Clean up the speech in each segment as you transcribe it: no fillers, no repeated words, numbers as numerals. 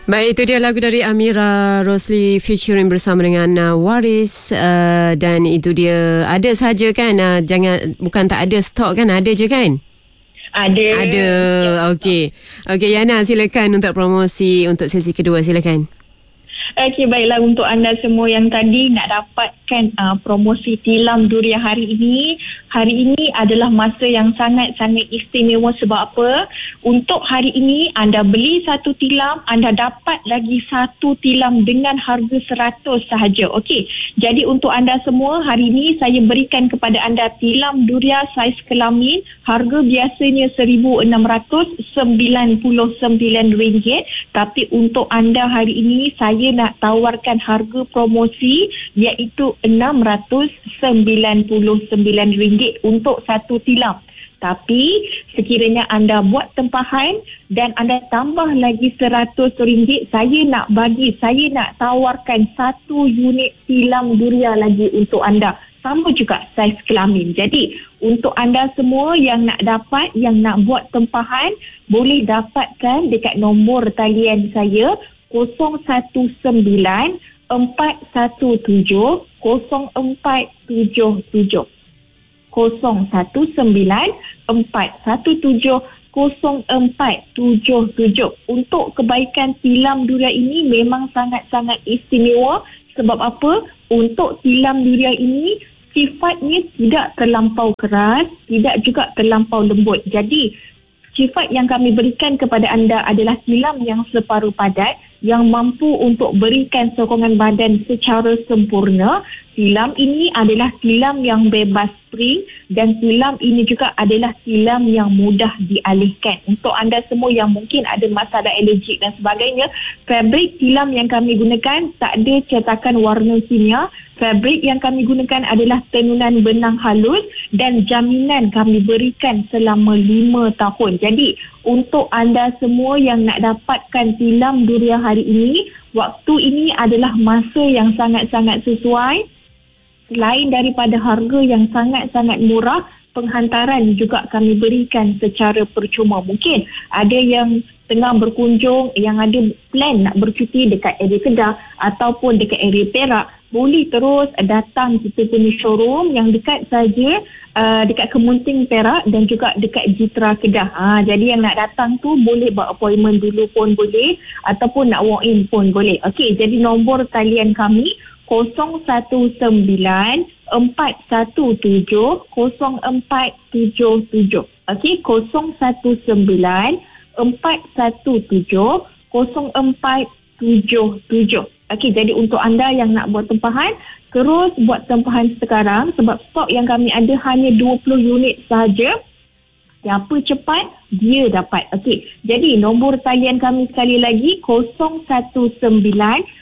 Baik, itu dia lagu dari Amira Rosli featuring bersama dengan Waris, dan itu dia ada saja kan, bukan tak ada stok kan, ada je kan? Ada. Okey, Yana, silakan untuk promosi untuk sesi kedua, silakan. Okey, baiklah, untuk anda semua yang tadi nak dapatkan promosi tilam Durian hari ini adalah masa yang sangat-sangat istimewa. Sebab apa? Untuk hari ini anda beli satu tilam, anda dapat lagi satu tilam dengan harga 100 sahaja. Okey, jadi untuk anda semua, hari ini saya berikan kepada anda tilam durian saiz kelamin, harga biasanya RM1,699, tapi untuk anda hari ini saya nak tawarkan harga promosi iaitu RM699 untuk satu tilam. Tapi sekiranya anda buat tempahan dan anda tambah lagi RM100, saya nak tawarkan satu unit tilam durian lagi untuk anda. Sama juga saiz kelamin. Jadi untuk anda semua yang nak dapat, yang nak buat tempahan, boleh dapatkan dekat nombor talian saya 019-417-0477. 019-417-0477. Untuk kebaikan tilam durian ini memang sangat-sangat istimewa. Sebab apa? Untuk tilam durian ini sifatnya tidak terlampau keras, tidak juga terlampau lembut. Jadi sifat yang kami berikan kepada anda adalah tilam yang separuh padat, yang mampu untuk berikan sokongan badan secara sempurna. Tilam ini adalah tilam yang bebas spring dan tilam ini juga adalah tilam yang mudah dialihkan. Untuk anda semua yang mungkin ada masalah alergik dan sebagainya, fabrik tilam yang kami gunakan tak ada cetakan warna kimia. Fabrik yang kami gunakan adalah tenunan benang halus dan jaminan kami berikan selama 5 tahun. Jadi untuk anda semua yang nak dapatkan tilam durian hari ini, waktu ini adalah masa yang sangat-sangat sesuai. Selain daripada harga yang sangat-sangat murah, penghantaran juga kami berikan secara percuma. Mungkin ada yang tengah berkunjung, yang ada plan nak bercuti dekat area Kedah ataupun dekat area Perak, boleh terus datang kita punya showroom yang dekat saja, dekat Kemunting Perak dan juga dekat Jitra Kedah. Jadi yang nak datang tu boleh buat appointment dulu pun boleh, ataupun nak walk in pun boleh. Okey, jadi nombor talian kami 019-417-0477. Okey, 019-417-0477. Okey, jadi untuk anda yang nak buat tempahan, terus buat tempahan sekarang sebab stok yang kami ada hanya 20 unit sahaja. Siapa cepat, dia dapat. Okey, jadi nombor talian kami sekali lagi 019-417-0477.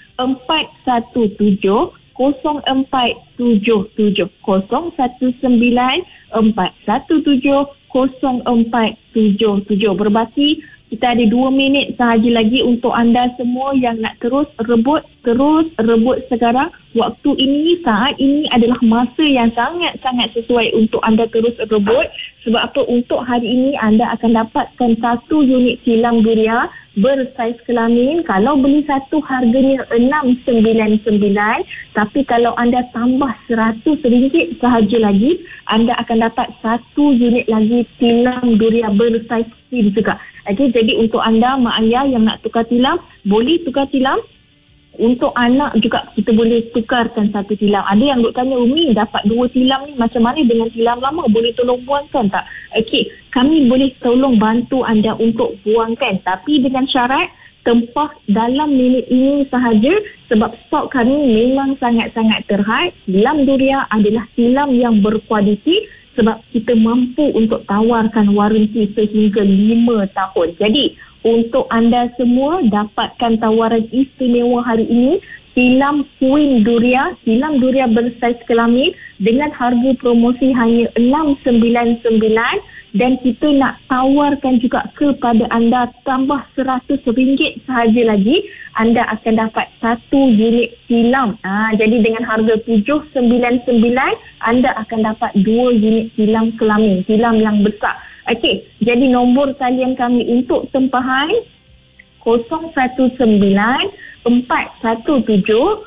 019-417-0477. Berbaki kita ada 2 minit sahaja lagi untuk anda semua yang nak terus rebut sekarang. Waktu ini, saat ini adalah masa yang sangat-sangat sesuai untuk anda terus rebut. Sebab apa? Untuk hari ini anda akan dapatkan satu unit tilam durian bersaiz kelamin. Kalau beli satu harganya RM699, tapi kalau anda tambah RM100 sahaja lagi, anda akan dapat satu unit lagi tilam durian bersaiz queen juga. Okey, jadi untuk anda mak ayah yang nak tukar tilam, boleh tukar tilam. Untuk anak juga kita boleh tukarkan satu tilam. Ada yang duk tanya, Umi dapat 2 tilam ni macam mana dengan tilam lama, boleh tolong buangkan tak? Okey, kami boleh tolong bantu anda untuk buangkan, tapi dengan syarat tempah dalam minit ini sahaja sebab stok kami memang sangat-sangat terhad. Tilam durian adalah tilam yang berkualiti sebab kita mampu untuk tawarkan waranti sehingga 5 tahun. Jadi untuk anda semua dapatkan tawaran istimewa hari ini, tilam queen durian, tilam durian bersaiz kelamin dengan harga promosi hanya RM699, dan kita nak tawarkan juga kepada anda tambah RM100 sahaja lagi, anda akan dapat satu unit tilam. Jadi dengan harga RM799, anda akan dapat 2 unit tilam kelamin, tilam yang besar. Okey, jadi nombor talian kami untuk tempahan 019 417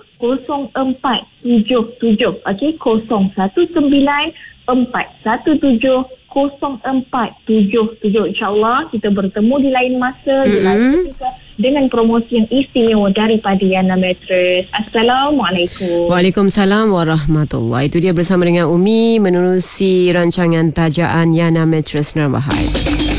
0477. Okey, 019 417 0477. InsyaAllah kita bertemu di lain masa, di lain ketika, dengan promosi yang istimewa daripada Yana Mattress. Assalamualaikum. Waalaikumsalam warahmatullahi. Itu dia bersama dengan Umi menerusi rancangan tajaan Yana Mattress Nurul Wahid.